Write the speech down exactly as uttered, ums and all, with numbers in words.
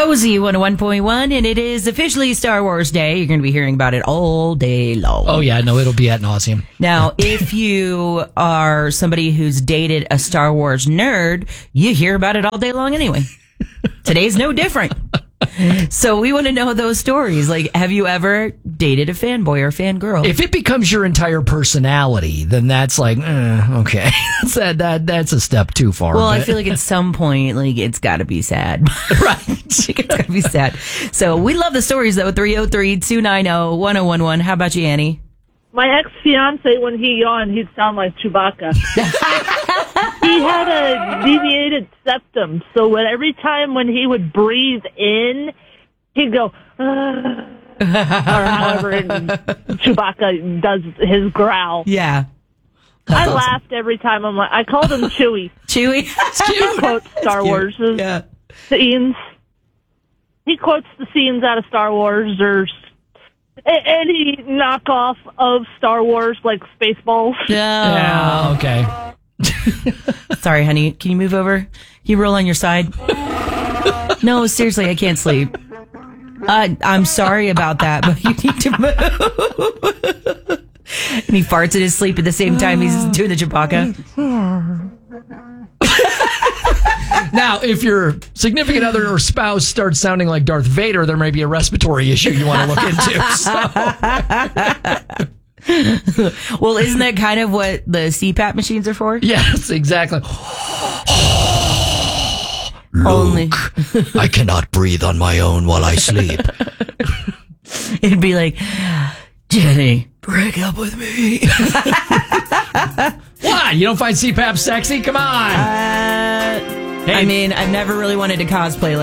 Cozy one oh one point one, and it is officially Star Wars Day. You're going to be hearing about it all day long. Oh, yeah. No, it'll be ad nauseum. Now, if you are somebody who's dated a Star Wars nerd, you hear about it all day long anyway. Today's no different. So we want to know those stories. Like, have you ever dated a fanboy or fangirl? If it becomes your entire personality, then that's like, eh, okay. that's, that, that, that's a step too far. Well, but. I feel like at some point, like, it's got to be sad. Right. It's got to be sad. So we love the stories, though. three oh three, two nine oh, one oh one one. How about you, Annie? My ex-fiance, when he yawned, he'd sound like Chewbacca. He had a deviated septum, so when, every time when he would breathe in, he'd go, uh, or however Chewbacca does his growl. Yeah. That's I awesome. laughed every time. I'm like, I called him Chewie. Chewie? He quotes Star Wars yeah. scenes. He quotes the scenes out of Star Wars or any knockoff of Star Wars, like Spaceballs. Yeah. Yeah, okay. Sorry, honey. Can you move over? Can you roll on your side? No, seriously, I can't sleep. Uh, I'm sorry about that, but you need to move. And he farts in his sleep at the same time he's doing the Chewbacca. Now, if your significant other or spouse starts sounding like Darth Vader, there may be a respiratory issue you want to look into. So. Well, isn't that kind of what the C PAP machines are for? Yes, exactly. Luke, Only. I cannot breathe on my own while I sleep. It'd be like, Jenny, break up with me. What? You don't find C PAP sexy? Come on. Uh, Hey. I mean, I've never really wanted to cosplay like